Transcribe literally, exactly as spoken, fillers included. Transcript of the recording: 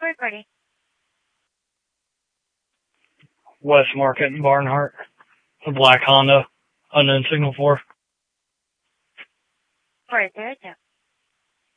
Recording. West Market and Barnhart. The black Honda. Unknown signal for. four zero two.